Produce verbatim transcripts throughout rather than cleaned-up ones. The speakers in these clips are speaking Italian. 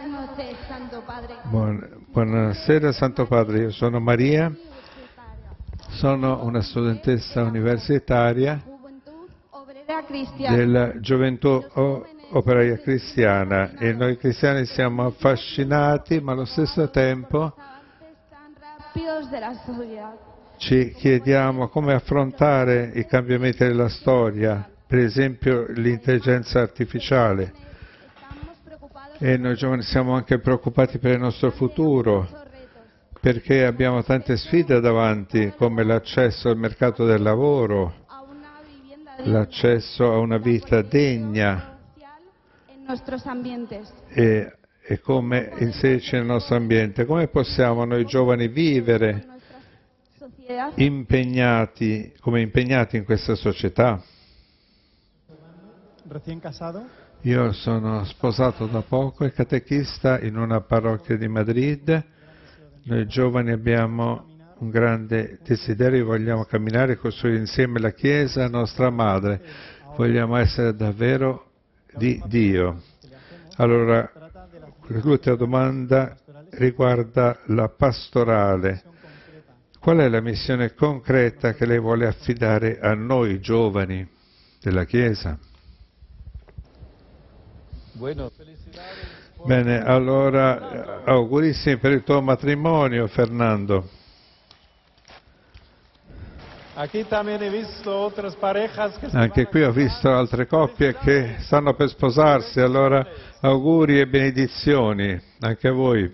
noches, Santo Padre. Buon- buonasera Santo Padre, io sono Maria, sono una studentessa universitaria Juventud Obrera Cristiana. della Gioventù O- Operaia Cristiana e noi cristiani siamo affascinati ma allo stesso tempo Avances tan rápidos de la sociedad. ci chiediamo come affrontare i cambiamenti della storia, per esempio l'intelligenza artificiale. Estamos preocupados E noi giovani siamo anche preoccupati per il nostro futuro, por retos. perché abbiamo tante sfide davanti, come l'accesso al mercato del lavoro, A una vivienda digna l'accesso a una vita degna social en nuestros ambientes. e, e come inserirci nel nostro ambiente. Come possiamo noi giovani vivere Nuestra sociedad impegnati, come impegnati in questa società? Recién casado, Io sono sposato da poco e catechista in una parrocchia di Madrid. Noi giovani abbiamo un grande desiderio, vogliamo camminare e costruire insieme la Chiesa, nostra madre. Vogliamo essere davvero di Dio. Allora, l'ultima domanda riguarda la pastorale. Qual è la missione concreta che lei vuole affidare a noi giovani della Chiesa? Bene, allora eh, augurissimi per il tuo matrimonio, Fernando. aquí también he visto otras parejas que se Anche van a qui ho casar. visto altre coppie che stanno per sposarsi, allora auguri e benedizioni anche a voi,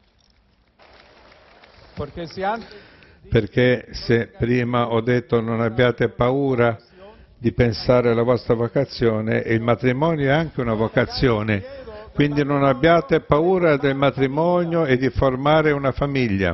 Porque si antes perché se prima ho detto non abbiate paura di pensare alla vostra vocazione, il matrimonio è anche una vocazione, quindi non abbiate paura del matrimonio e di formare una famiglia.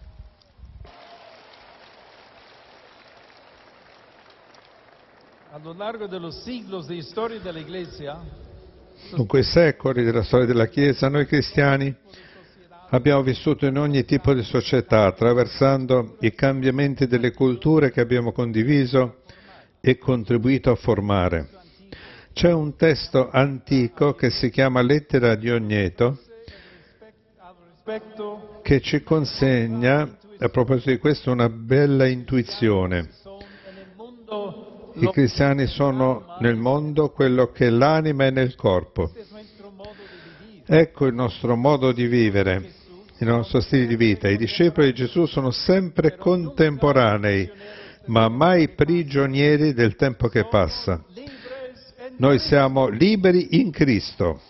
a lo largo de los siglos de historia de la Iglesia, Dunque, i secoli della storia della Chiesa, noi cristiani abbiamo vissuto in ogni tipo di società, attraversando i cambiamenti delle culture che abbiamo condiviso e contribuito a formare. C'è un testo antico che si chiama Lettera di Ogneto, al respecto, che ci consegna, a proposito di questo, una bella intuizione. son en el mundo I cristiani sono nel mondo quello che l'anima è nel corpo. este es nuestro modo de vivir. Ecco il nostro modo di vivere, il nostro stile di vita. I discepoli di Gesù sono sempre contemporanei, ma mai prigionieri del tempo che passa. Libres en Noi siamo liberi in Cristo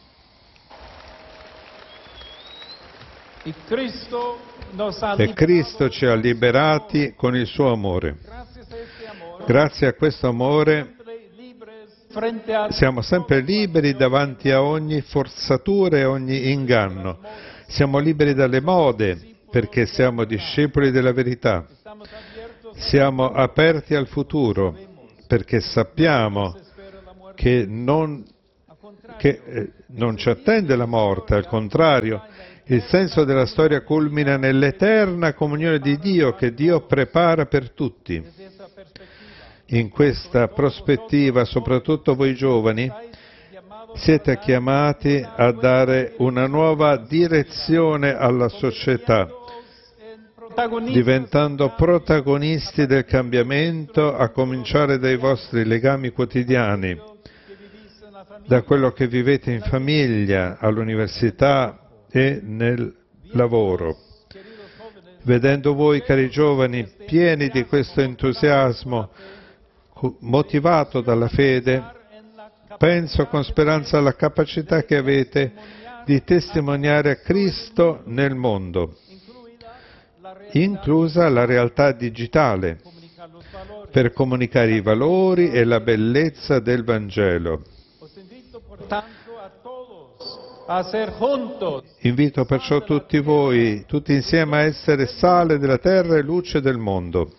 y Cristo nos ha e liberado. Cristo ci ha liberati con il suo amore. Gracias a este amor, Grazie a questo amore siempre libres frente a siamo sempre liberi davanti a ogni forzatura e ogni inganno. Siamo liberi dalle mode perché siamo discepoli della verità. estamos abiertos Siamo aperti al futuro perché sappiamo espera la muerte. che non, Al contrario, che, eh, non ci attende la morte, al contrario, il senso della storia culmina nell'eterna comunione di Dio che Dio prepara per tutti. desde esa perspectiva, In questa prospettiva, soprattutto voi giovani, estáis llamados siete chiamati a dare una nuova direzione alla società, en protagonistas diventando protagonisti del cambiamento, a cominciare dai vostri legami quotidiani, que vivís en la familia. da quello che vivete in famiglia, all'università e nel lavoro. Queridos jóvenes, Vedendo voi, cari giovani, pieni di questo entusiasmo, cu- motivato dalla fede, en la penso con speranza alla capacità che avete di testimoniare a Cristo nel mondo, incluida la realidad inclusa la realtà digitale, comunicar los valores. per comunicare i valori e la bellezza del Vangelo. Os invito, por tanto, a todos a hacer juntos Invito perciò tutti voi, tutti insieme, a essere sale della terra e luce del mondo.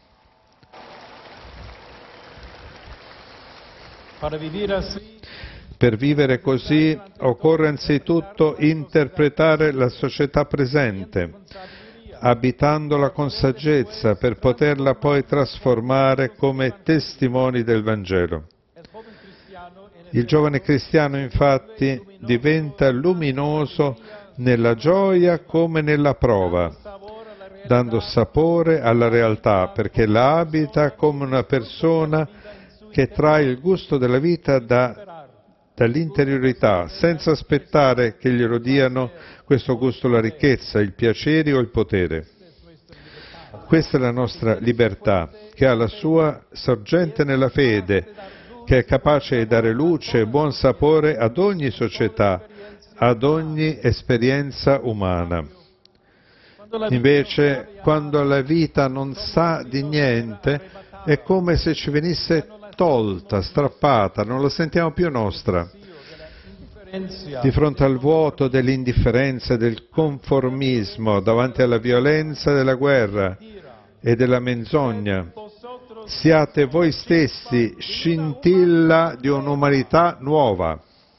para vivir así. Per vivere così occorre anzitutto interpretare la società presente, abitandola con saggezza per poterla poi trasformare come testimoni del Vangelo. El joven cristiano en el Il giovane cristiano, infatti, diventa luminoso nella gioia come nella prova, dando sapore alla realtà, perché la abita come una persona che trae il gusto della vita da, dall'interiorità, senza aspettare che glielo diano questo gusto la ricchezza, il piacere o il potere. Questa è la nostra libertà, che ha la sua sorgente nella fede, che è capace di dare luce e buon sapore ad ogni società, ad ogni esperienza umana. Invece, quando la vita non sa di niente, è come se ci venisse tolta, strappata, non la sentiamo più nostra. Di fronte al vuoto dell'indifferenza e del conformismo, davanti alla violenza della guerra e della menzogna, siate voi stessi scintilla di un'umanità nuova.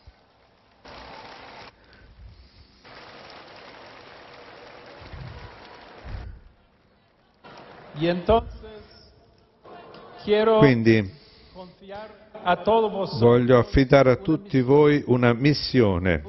Quindi voglio affidare a tutti voi una missione,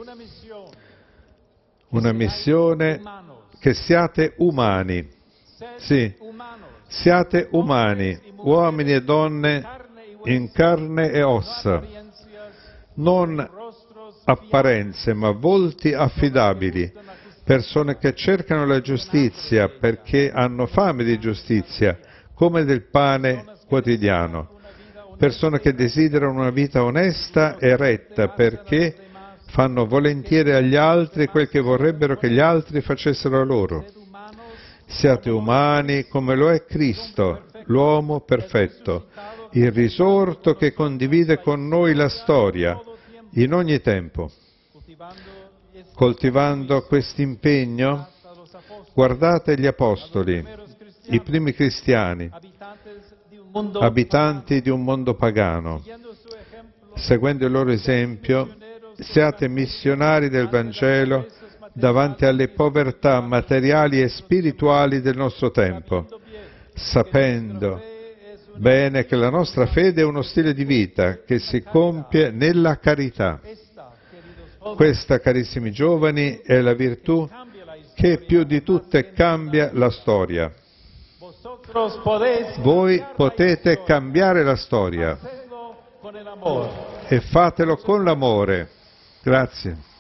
una missione che siate umani, sì, siate umani, uomini e donne in carne e ossa, non apparenze ma volti affidabili, persone che cercano la giustizia perché hanno fame di giustizia, come del pane quotidiano. Persone che desiderano una vita onesta e retta perché fanno volentieri agli altri quel che vorrebbero che gli altri facessero a loro. Siate umani come lo è Cristo, l'uomo perfetto, il risorto che condivide con noi la storia in ogni tempo. Coltivando quest'impegno, guardate gli apostoli, i primi cristiani, abitanti di un mondo pagano. Seguendo il loro esempio, siate missionari del Vangelo davanti alle povertà materiali e spirituali del nostro tempo, sapendo bene che la nostra fede è uno stile di vita che si compie nella carità. Questa, carissimi giovani, è la virtù che più di tutte cambia la storia. Voi potete cambiare la storia e fatelo con l'amore. Grazie.